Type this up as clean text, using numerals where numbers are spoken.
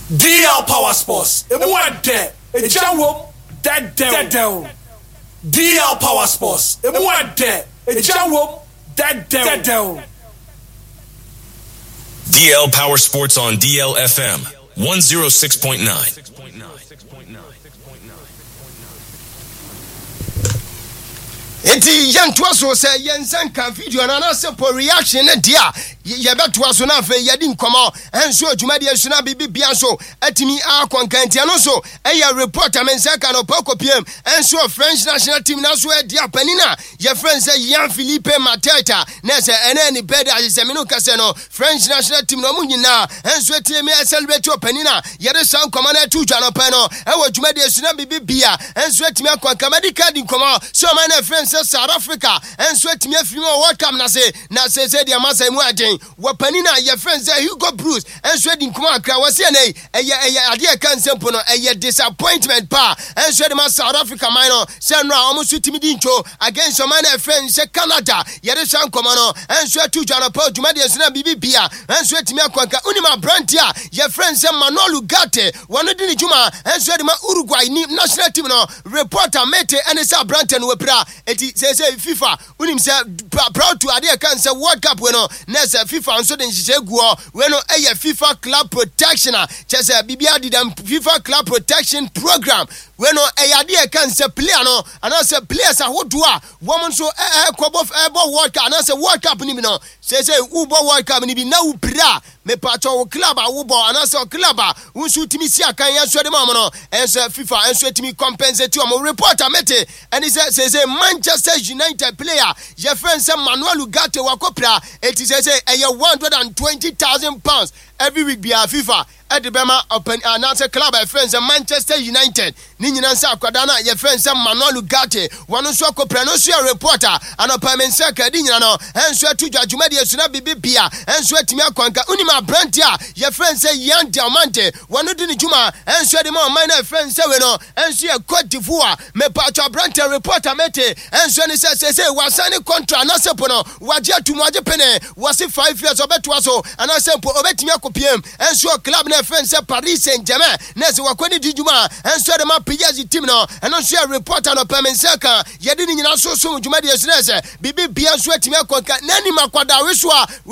DL Power Sports. Emwade. Ejawo. Dedew. DL Power Sports. Emwade. Ejawo. Dedew. DL Power Sports on DL FM 106.9. Enti yantoa so say yensan kan video na na se po reaction na dia ye betoa so na fe yedi nkomo enso adwuma de asuna bibia so atimi akonkantia no so eya reporter mensa kan opakopiem enso French national team na so e dia panina ye friend say Yan Philippe Mateta na se ene ni beda se minu kase no French national team no munyina enso etimi celebrate panina ye de san nkomo na tuja no pa no e wo adwuma de asuna bibia enso etimi akonkan medical di nkomo so man na friend South Africa and sweat me free World Cup na say the massa mu aden wapanina your friends say Hugo Bruce and sweat in kuma kra was say ade kan sempo no disappointment pa and sweat the South Africa minor say no almost timi dincho against some man friends say Canada yere san koma no and sweat to Jana Paul Juma de na bibia and sweat me akwanka unima brantia your friends say Manolo Gate one di Juma and sweat ma Uruguay ni national team no reporter mete and say Branton we pra say FIFA unim say proud to ade kan say World Cup we no next FIFA so den hye guo we no eye FIFA club protection say bibia di dem FIFA club protection program we no eye ade kan say player no and say players ahodo a woman so kwabo World Cup and say World Cup ni no say ubo World Cup ni bi na u pra me pacho club a wo bo and say club a unsu timi si akan ya so de mama no and say FIFA and so timi compensate o reporter mete and he say Manchester United player your friend say Manuel Ugarte wakopra it is say £120,000 every week be a FIFA at the Bema open announce club by friends Manchester United ni nyina nsa akwada na your friend say Manuel Ugarte one so akopra no so reporter and open saka di nyina no enso atu dwadwuma de asuna bibia enso atimi akwanka unima brantia your friend say Yan Diamante one di ni juma enso de ma man friend say we no enso e Cote d'Ivoire me pacho brantia reporter mete enso ni say wasane contract na sepo no waje atumu waje pene wase 5 years obeto so and sepo obetimi akopiem enso club na friend say Paris Saint-Germain nese wakwani dijuma enso de ma PSG team no eno so reporter no pemenseka yedi ni nyina so so djuma de yesunese bibi bia so atimi akonka nani makwada we so a